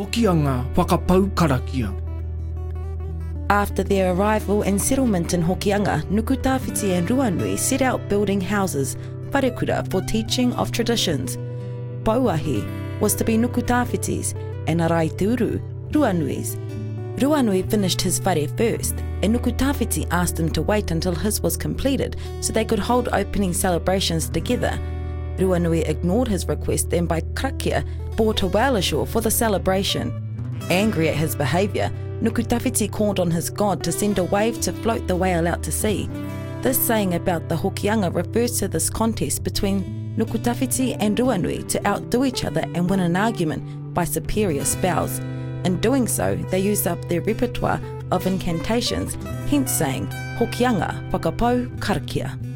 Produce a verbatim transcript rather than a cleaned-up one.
Hokianga whakapau karakia. After their arrival and settlement in Hokianga, Nukutawhiti and Ruanui set out building houses, wharekura, for teaching of traditions. Pauahi was to be Nukutawhiti's and Araituru, Ruanui's. Ruanui finished his whare first, and Nukutawhiti asked him to wait until his was completed so they could hold opening celebrations together. Ruanui ignored his request and by karakia bore Te Wale ashore for the celebration. Angry at his behaviour, Nukutawhiti called on his god to send a wave to float the whale out to sea. This saying about the Hokianga refers to this contest between Nukutawhiti and Ruanui to outdo each other and win an argument by superior spells. In doing so, they used up their repertoire of incantations, hence saying Hokianga whakapau karakia.